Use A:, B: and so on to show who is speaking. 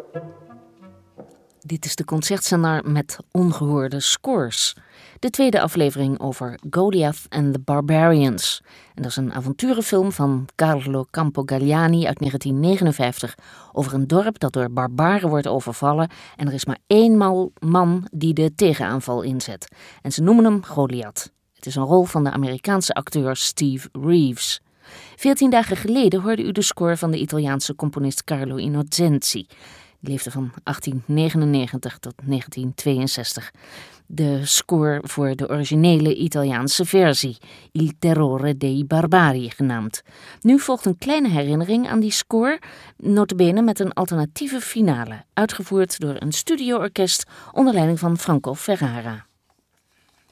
A: Dit is de Concertzender met ongehoorde scores. De tweede aflevering over Goliath and the Barbarians. En dat is een avonturenfilm van Carlo Campogalliani uit 1959... over een dorp dat door barbaren wordt overvallen... en er is maar één man die de tegenaanval inzet. En ze noemen hem Goliath. Het is een rol van de Amerikaanse acteur Steve Reeves. 14 dagen geleden hoorde u de score van de Italiaanse componist Carlo Innocenti. Die leefde van 1899 tot 1962. De score voor de originele Italiaanse versie, Il Terrore dei Barbari genaamd. Nu volgt een kleine herinnering aan die score, nota bene met een alternatieve finale, uitgevoerd door een studioorkest onder leiding van Franco Ferrara.